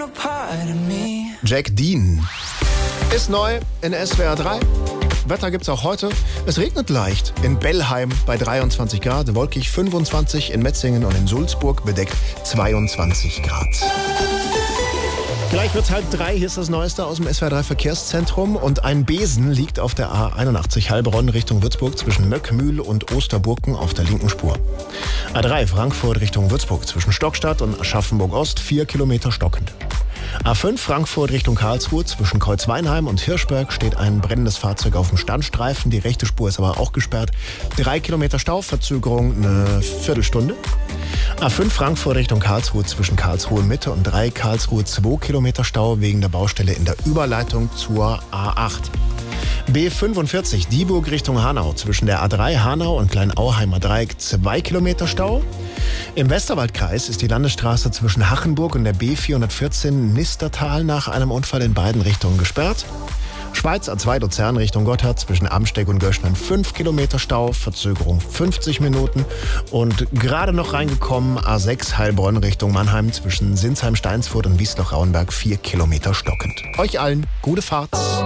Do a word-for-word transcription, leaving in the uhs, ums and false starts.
Jack Dean ist neu in S W R drei. Wetter gibt's auch heute. Es regnet leicht in Bellheim bei dreiundzwanzig Grad, wolkig fünfundzwanzig, in Metzingen und in Sulzburg bedeckt zweiundzwanzig Grad. Gleich wird's halb drei, hier ist das Neueste aus dem S W R drei Verkehrszentrum und ein Besen liegt auf der A einundachtzig Heilbronn Richtung Würzburg zwischen Möckmühl und Osterburken auf der linken Spur. A drei Frankfurt Richtung Würzburg zwischen Stockstadt und Aschaffenburg-Ost vier Kilometer stockend. A fünf Frankfurt Richtung Karlsruhe zwischen Kreuzweinheim und Hirschberg steht ein brennendes Fahrzeug auf dem Standstreifen. Die rechte Spur ist aber auch gesperrt. Drei Kilometer Stau, Verzögerung eine Viertelstunde. A fünf Frankfurt Richtung Karlsruhe zwischen Karlsruhe Mitte und drei Karlsruhe zwei Kilometer Stau wegen der Baustelle in der Überleitung zur A acht. B fünfundvierzig Dieburg Richtung Hanau zwischen der A drei Hanau und Kleinauheimer Dreieck zwei Kilometer Stau. Im Westerwaldkreis ist die Landesstraße zwischen Hachenburg und der B vierhundertvierzehn Nistertal nach einem Unfall in beiden Richtungen gesperrt. Schweiz A zwei Luzern Richtung Gotthard zwischen Amsteig und Göschnen fünf Kilometer Stau, Verzögerung fünfzig Minuten. Und gerade noch reingekommen A sechs Heilbronn Richtung Mannheim zwischen Sinsheim-Steinsfurt und Wiesloch-Rauenberg vier Kilometer stockend. Euch allen gute Fahrt.